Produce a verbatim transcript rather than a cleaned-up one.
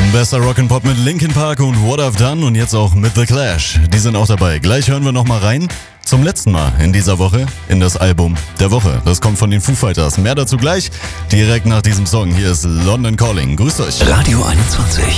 Bester Rock'n'Pop mit Linkin Park und What I've Done und jetzt auch mit The Clash. Die sind auch dabei. Gleich hören wir nochmal rein. Zum letzten Mal in dieser Woche in das Album der Woche. Das kommt von den Foo Fighters. Mehr dazu gleich. Direkt nach diesem Song. Hier ist London Calling. Grüßt euch. Radio einundzwanzig.